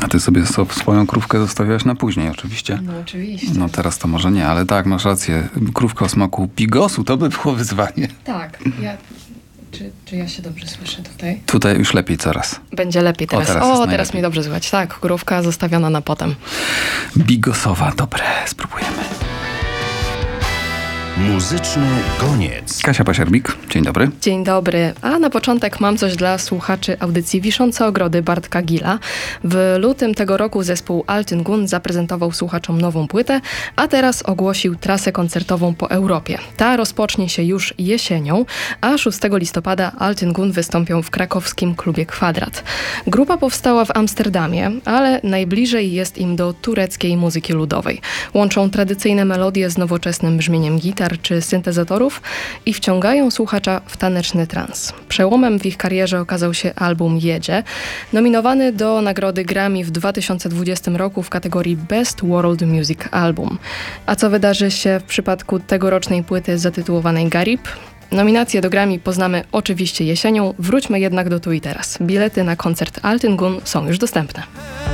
A ty sobie swoją krówkę zostawiałaś na później oczywiście. No oczywiście. No teraz to może nie, ale tak, masz rację. Krówka o smaku bigosu, to by było wyzwanie. Tak, czy ja się dobrze słyszę tutaj? Tutaj już lepiej coraz. Będzie lepiej teraz. teraz jest teraz najlepiej. mnie dobrze słychać. Tak, krówka zostawiona na potem. Bigosowa, dobre, spróbujemy. Muzyczny koniec. Kasia Pasierbik, dzień dobry. Dzień dobry. A na początek mam coś dla słuchaczy audycji Wiszące Ogrody Bartka Gila. W lutym tego roku zespół Alten Gun zaprezentował słuchaczom nową płytę, a teraz ogłosił trasę koncertową po Europie. Ta rozpocznie się już jesienią, a 6 listopada Alten Gun wystąpią w krakowskim klubie Kwadrat. Grupa powstała w Amsterdamie, ale najbliżej jest im do tureckiej muzyki ludowej. Łączą tradycyjne melodie z nowoczesnym brzmieniem gitar czy syntezatorów i wciągają słuchacza w taneczny trans. Przełomem w ich karierze okazał się album Jedzie, nominowany do nagrody Grammy w 2020 roku w kategorii Best World Music Album. A co wydarzy się w przypadku tegorocznej płyty zatytułowanej Garib? Nominacje do Grammy poznamy oczywiście jesienią, wróćmy jednak do tu i teraz. Bilety na koncert Alten Gun są już dostępne.